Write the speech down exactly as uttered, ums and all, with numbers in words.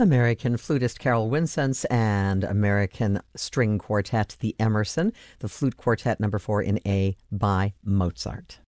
American flutist Carol Winsence and American string quartet, the Emerson, the flute quartet number four in A by Mozart.